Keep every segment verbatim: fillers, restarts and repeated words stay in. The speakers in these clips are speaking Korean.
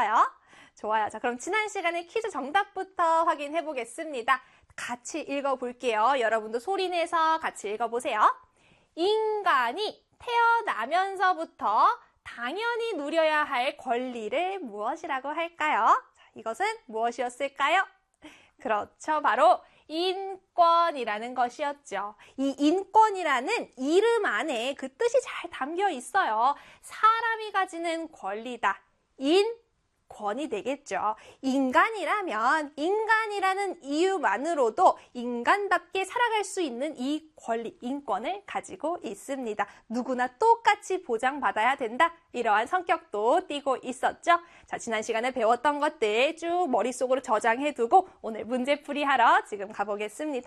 있어요. 좋아요. 자, 그럼 지난 시간에 퀴즈 정답부터 확인해 보겠습니다. 같이 읽어볼게요. 여러분도 소리내서 같이 읽어보세요. 인간이 태어나면서부터 당연히 누려야 할 권리를 무엇이라고 할까요? 자, 이것은 무엇이었을까요? 그렇죠. 바로 인권이라는 것이었죠. 이 인권이라는 이름 안에 그 뜻이 잘 담겨 있어요. 사람이 가지는 권리다. 인권이 되겠죠. 인간이라면 인간이라는 이유만으로도 인간답게 살아갈 수 있는 이 권리, 인권을 가지고 있습니다. 누구나 똑같이 보장받아야 된다. 이러한 성격도 띠고 있었죠. 자, 지난 시간에 배웠던 것들 쭉 머릿속으로 저장해두고 오늘 문제풀이 하러 지금 가보겠습니다.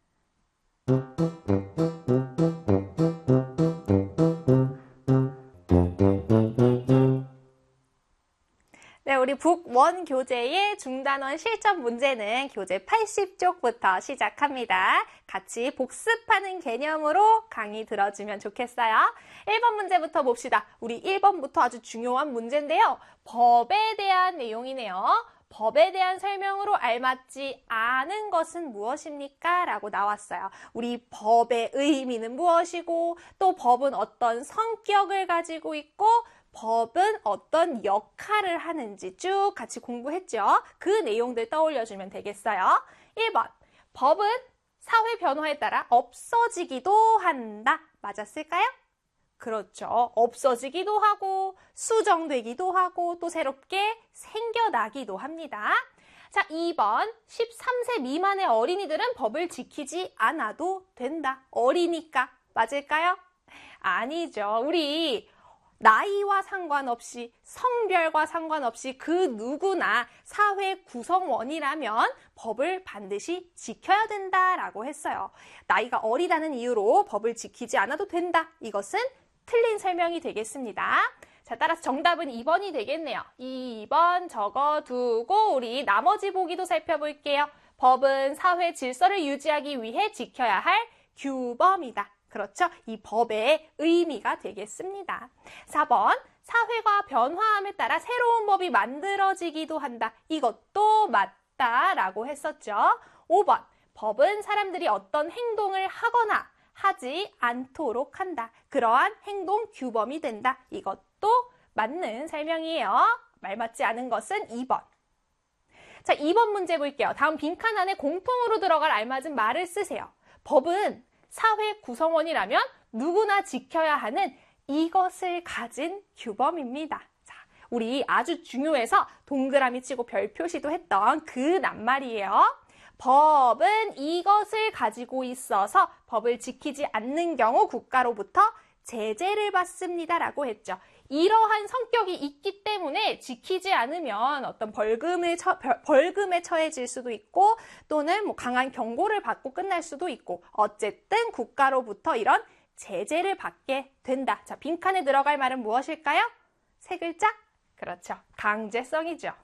네, 우리 북원 교재의 중단원 실전 문제는 교재 팔십 쪽부터 시작합니다. 같이 복습하는 개념으로 강의 들어주면 좋겠어요. 일 번 문제부터 봅시다. 우리 일 번부터 아주 중요한 문제인데요. 법에 대한 내용이네요. 법에 대한 설명으로 알맞지 않은 것은 무엇입니까? 라고 나왔어요. 우리 법의 의미는 무엇이고 또 법은 어떤 성격을 가지고 있고 법은 어떤 역할을 하는지 쭉 같이 공부했죠. 그 내용들 떠올려주면 되겠어요. 일 번, 법은 사회 변화에 따라 없어지기도 한다. 맞았을까요? 그렇죠. 없어지기도 하고 수정되기도 하고 또 새롭게 생겨나기도 합니다. 자, 이 번, 십삼 세 미만의 어린이들은 법을 지키지 않아도 된다. 어리니까. 맞을까요? 아니죠. 우리 나이와 상관없이 성별과 상관없이 그 누구나 사회 구성원이라면 법을 반드시 지켜야 된다라고 했어요. 나이가 어리다는 이유로 법을 지키지 않아도 된다. 이것은 틀린 설명이 되겠습니다. 자, 따라서 정답은 이 번이 되겠네요. 이 번 적어두고 우리 나머지 보기도 살펴볼게요. 법은 사회 질서를 유지하기 위해 지켜야 할 규범이다. 그렇죠? 이 법의 의미가 되겠습니다. 사 번, 사회가 변화함에 따라 새로운 법이 만들어지기도 한다. 이것도 맞다라고 했었죠. 오 번, 법은 사람들이 어떤 행동을 하거나 하지 않도록 한다. 그러한 행동 규범이 된다. 이것도 맞는 설명이에요. 말 맞지 않은 것은 이 번. 자, 이 번 문제 볼게요. 다음 빈칸 안에 공통으로 들어갈 알맞은 말을 쓰세요. 법은 사회 구성원이라면 누구나 지켜야 하는 이것을 가진 규범입니다. 자, 우리 아주 중요해서 동그라미 치고 별 표시도 했던 그 낱말이에요. 법은 이것을 가지고 있어서 법을 지키지 않는 경우 국가로부터 제재를 받습니다. 라고 했죠. 이러한 성격이 있기 때문에 지키지 않으면 어떤 벌금을 처, 벌금에 처해질 수도 있고 또는 뭐 강한 경고를 받고 끝날 수도 있고 어쨌든 국가로부터 이런 제재를 받게 된다. 자, 빈칸에 들어갈 말은 무엇일까요? 세 글자? 그렇죠. 강제성이죠.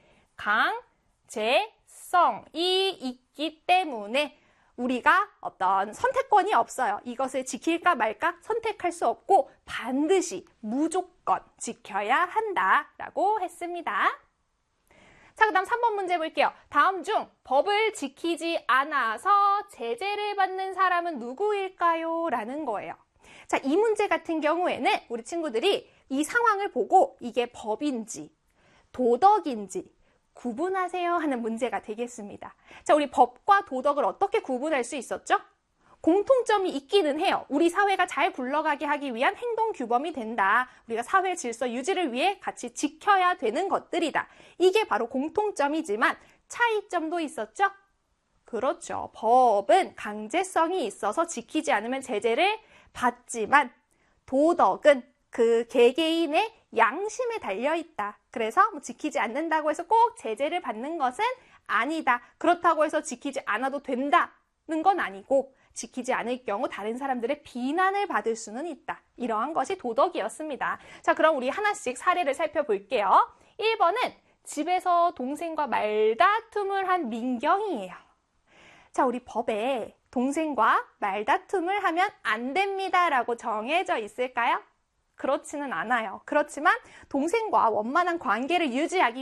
강제성이 있기 때문에 우리가 어떤 선택권이 없어요. 이것을 지킬까 말까 선택할 수 없고 반드시 무조건 지켜야 한다라고 했습니다. 자, 그 다음 삼 번 문제 볼게요. 다음 중 법을 지키지 않아서 제재를 받는 사람은 누구일까요? 라는 거예요. 자, 이 문제 같은 경우에는 우리 친구들이 이 상황을 보고 이게 법인지 도덕인지 구분하세요 하는 문제가 되겠습니다. 자, 우리 법과 도덕을 어떻게 구분할 수 있었죠? 공통점이 있기는 해요. 우리 사회가 잘 굴러가게 하기 위한 행동 규범이 된다. 우리가 사회 질서 유지를 위해 같이 지켜야 되는 것들이다. 이게 바로 공통점이지만 차이점도 있었죠? 그렇죠. 법은 강제성이 있어서 지키지 않으면 제재를 받지만 도덕은 그 개개인의 양심에 달려있다. 그래서 뭐 지키지 않는다고 해서 꼭 제재를 받는 것은 아니다. 그렇다고 해서 지키지 않아도 된다는 건 아니고 지키지 않을 경우 다른 사람들의 비난을 받을 수는 있다. 이러한 것이 도덕이었습니다. 자, 그럼 우리 하나씩 사례를 살펴볼게요. 일 번은 집에서 동생과 말다툼을 한 민경이에요. 자, 우리 법에 동생과 말다툼을 하면 안 됩니다라고 정해져 있을까요? 그렇지는 않아요. 그렇지만 동생과 원만한 관계를 유지하기